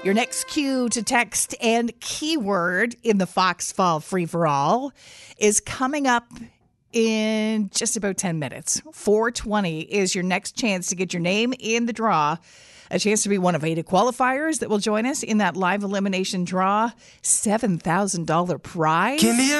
Your next cue to text and keyword in the Fox Fall free-for-all is coming up in just about 10 minutes. 4:20 is your next chance to get your name in the draw. A chance to be one of 8 qualifiers that will join us in that live elimination draw. $7,000 prize.